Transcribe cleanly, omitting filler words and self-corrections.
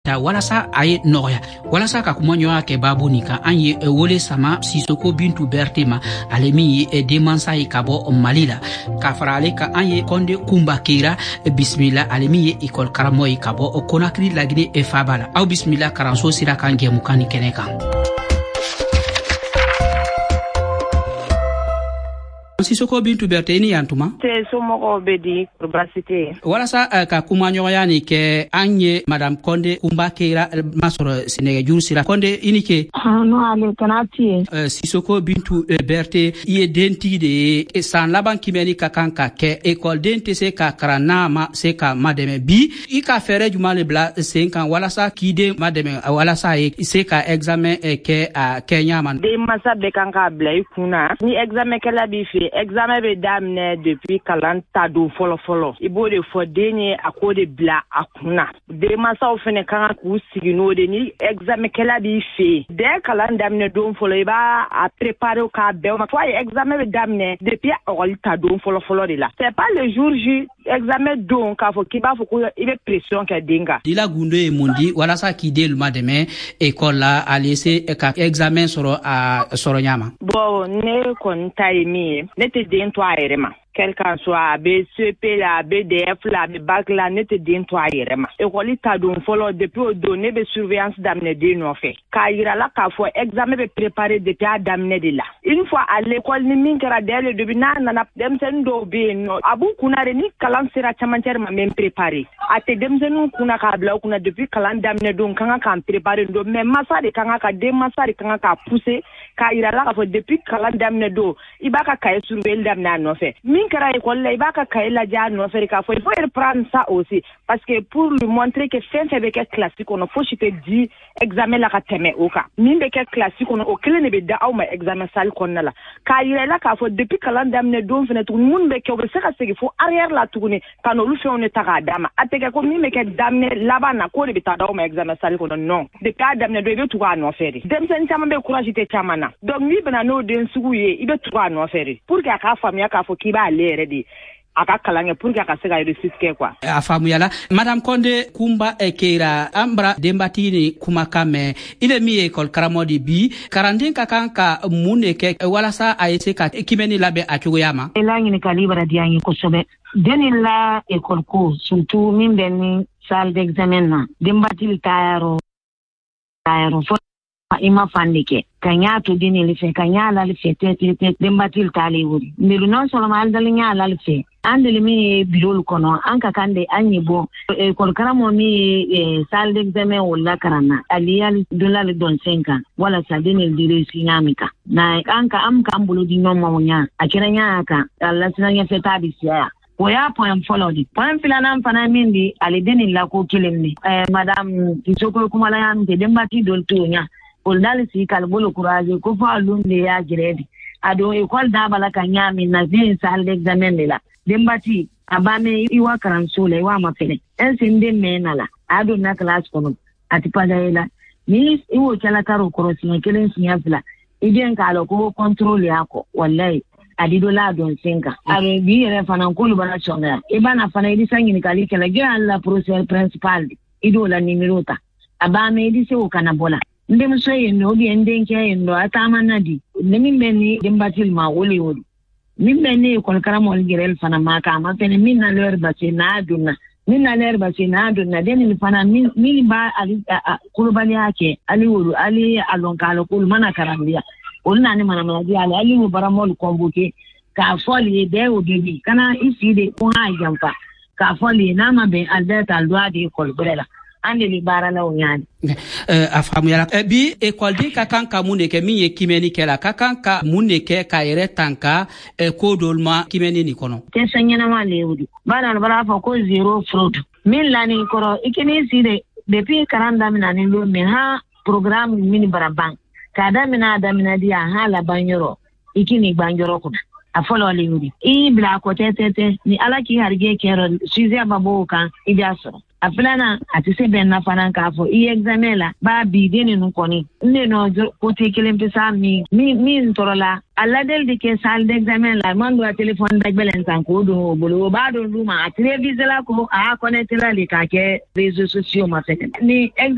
walasa aye noya walasa ka kuma ɲɔgɔn kɛ babu ni kan an ye wole sama Sisoko Bintu Berté ma ale min ye denmansa ye ka bɔ Mali la ka fara ale kan an ye Konde Kumba Keyira bisimila ale min ye école karamɔgɔ ye ka bɔ Konakri Laginɛ Faba la aw bisimila karanso sira kan jɛmukan ni kɛnɛ kan. Sisoko Bintu Berté ni yantuma te somɔgɔw bɛ di basite walasa ka kuma ɲɔgɔnya ni kɛ an ye madame Konde Kumba Keyira masɔrɔ sɛnɛgɛjuru sira Konde i ni ce no ale kana tie Sisoko Bintu Berté i ye dentigi de ye san laban kimɛni ka kan ka kɛ ekɔliden tɛ se ka karan n'a ma se ka madɛmɛ bi i ka fɛɛrɛ juman le bila sen kan walasa k'i den madɛmɛ walasa ye se ka examen kɛ a kɛ ɲa ma den masa bɛ kan k'a bila i kunna ni examen kɛla b'i fɛ examen bɛ daminɛ depuis kalan ta don fɔlɔ i b'o de fɔ den ye a k'o de bila a kunna denmansaw fɛnɛ kan ka k'u sigi n'o de ni examen kɛla b'i fɛ dès kalan daminɛ don fɔlɔ i b'a a préparer k'a bɛn o ma fo a ye examen bɛ daminɛ depuis ɔkɔli ta don fɔlɔ de la c'est pas le jour J examen don k'a fɔ k'i b'a fɔ ko i bɛ pression kɛ den kan dila gundo ye mun di walasa k'i den madɛmɛ école la ale se ka examen sɔrɔ a sɔrɔ ɲa ma bon ne kɔni ta ye min ye ne tɛ den to a yɛrɛ ma quel qu'en soit a bɛ CP la a bɛ DF la a bɛ bac la ne tɛ den to a yɛrɛ ma école ta don fɔlɔ depuis o don ne bɛ surveillance daminɛ den nɔfɛ k'a yira la k'a fɔ examen bɛ préparer depuis a daminɛ de la une fois à l'école ni min kɛra dès le début n'a nana denmisɛnnin dɔw bɛ yen nɔ a b'u kunna de ni kalan sera camancɛre ma même préparer a tɛ denmisɛnninw kunna k'a bila u kunna depuis kalan daminɛ don kan ka k'an préparer don mais masa de kan ka denmansa de kan k'a pousser k'a yira la k'a fɔ depuis kalan daminɛ don i b'a ka cahier surveiller daminɛ a nɔfɛ min kɛra école la i b'a ka cahier lajɛ a nɔfɛ k'a fɔ il faut reprendre ça aussi parce que pour lui montrer que fɛn bɛ kɛ classe kɔnɔ fosi tɛ di examen la ka tɛmɛ o kan min bɛ kɛ classe kɔnɔ o kelen de bɛ da aw ma examen salle kɔnɔna la k'a yira la k'a fɔ depuis kalan daminɛ don fɛnɛ tuguni minnu bɛ kɛ u bɛ se ka segin fo arrière la tuguni ka n'olu fɛnw de ta k'a d'a ma a tɛ kɛ ko min bɛ kɛ daminɛ laban na k'o de bɛ taa d'aw ma examen salle kɔnɔ non depuis a daminɛ don i bɛ tugu a nɔfɛ de denmisɛnnin caman bɛ courage tɛ caman na donc n'i bɛna n'o den sugu ye i bɛ tugu a nɔfɛ de pour que a k'a faamuya k'a fɔ k'i b'ale yɛrɛ de a ka kalan kɛ pour que a ka se ka réussite kɛ quoi a faamuyala madame Konde Kumba Keyira an bara denbatigi ni kumakan mɛn ile min ye école karamɔgɔ de bi karanden ka kan ka mun de kɛ walasa a ye se ka kimɛni labɛn a cogoya ma la ɲininkali bara diya n ye kosɛbɛ deni la école ko surtout min bɛ ni salle d'examen na denbatigi taayɔrɔ fɔ i ma fan de kɛ ka ɲa to den le fɛ ka ɲa lali fɛ tɛ denbatigi taale wuri mais non seulement al dali ɲa lali fɛ an deli min ye bureau kɔnɔ an ka kan de an ye bɔ école karamɔgɔ min ye salle d'examen wala karanna aliyal dolal don senka wala sa den le dire sinamika na an ka am kan bolo di ɲɔgɔn ma ɲa a kɛra ɲa kan Allah sina ɲɛ fɛ ta bi siya o y'a point fɔlɔ di point filanan fana min di ale den la ko kelen ne madame Sisoko kumala yan te denbatigi dol to ɲa ol dal si kal bolo courage ko fa lunde ya grade ado école da bala ka ɲa min na zin salle d'examen de la dembati abame iwa karanso la iwa mafele ensinde menala ado na class kono atipadela ni iwo kala karo korosi kelen sinya fila idien kala ko control yako wallahi adido la don senka are bi yere fana ko lu bana chonga e bana fana idi sangi ni kali kala ge alla professeur principal ido la nimirota abame idi se o kana bola ndem so yendo bi enden ke yendo atama nadi nemi meni dembatil ma woli woli min bɛ ne école karamɔgɔ gɛrɛl fana ma ka ma fɛnɛ min na leur base n'a donna den ni fana min ba ali kulubaliya kɛ ali wolo ali alon kala kul mana karandiya olu na ne mana di ali wo baramol convoqué ka foli de o debi kana isi de ko ha jampa ka foli na ma be albert aldoa de école brela ande li bara la onyani a faamuyala bi école di ka kan ka mun de kɛ min ye kimɛni kɛla ka kan ka mun de kɛ ka yɛrɛ tanka ko dolu ma kimɛni ni kɔnɔ tɛ sɛɲɛnama lewudi bara fɔ ko zero fraud min lani kɔrɔ ikini si de depuis karan damina ni lo min ha programme min bara ban ka damina di a ha laban yɔrɔ ikini gbanjɔrɔ kunna a fɔlɔ lewudi i bila ko tɛ ni ala k'i harige kɛrɔ sujet babo kan i b'a sɔrɔ a filana a tɛ se bɛn na fana k'a fɔ i examen la ba bi den ninnu kɔni ne nɔ côté kelen pe sa min tɔrɔ la a ladeli de kɛ salle d'examen la man do a téléphone dagbɛlɛn san k'o don o bolo o b'a don du ma a télévisé la ko a y'a connecté la de k'a kɛ réseaux sociaux ma fɛnɛ ni